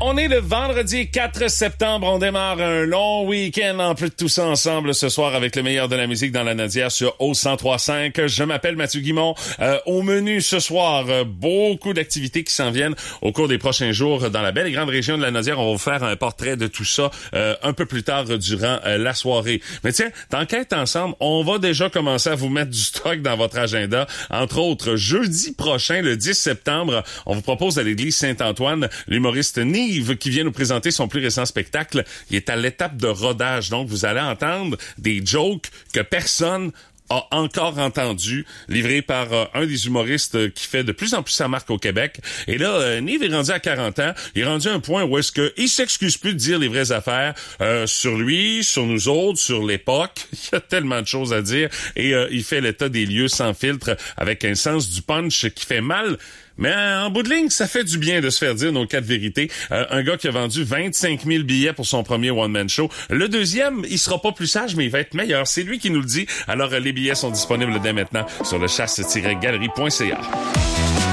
On est le vendredi 4 septembre. On démarre un long week-end en plus de tout ça ensemble ce soir avec le meilleur de la musique dans la Nadière sur O103.5. Je m'appelle Mathieu Guimond. Au menu ce soir, beaucoup d'activités qui s'en viennent au cours des prochains jours dans la belle et grande région de la Nadière. On va vous faire un portrait de tout ça un peu plus tard durant la soirée. Mais tiens, t'enquête ensemble, on va déjà commencer à vous mettre du stock dans votre agenda. Entre autres, jeudi prochain, le 10 septembre, on vous propose à l'église Saint-Antoine l'humoriste Nive qui vient nous présenter son plus récent spectacle. Il est à l'étape de rodage, donc vous allez entendre des jokes que personne a encore entendu, livré par un des humoristes qui fait de plus en plus sa marque au Québec. Et là, Nive est rendu à 40 ans. Il est rendu à un point où est-ce que il s'excuse plus de dire les vraies affaires sur lui, sur nous autres, sur l'époque. Il y a tellement de choses à dire. Et il fait l'état des lieux sans filtre, avec un sens du punch qui fait mal. Mais en bout de ligne, ça fait du bien de se faire dire nos quatre vérités. Un gars qui a vendu 25 000 billets pour son premier one-man show. Le deuxième, il sera pas plus sage, mais il va être meilleur. C'est lui qui nous le dit. Alors, les billets sont disponibles dès maintenant sur le chasse-galerie.ca.